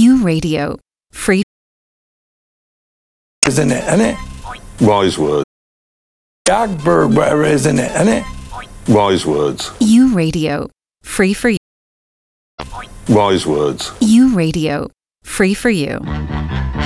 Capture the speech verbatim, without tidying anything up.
U Radio. Free. Isn't it, isn't it? Wise words. Jagberg, whatever, isn't it, isn't it? Wise words. U Radio. Free for you. Wise words. U Radio. Free for you.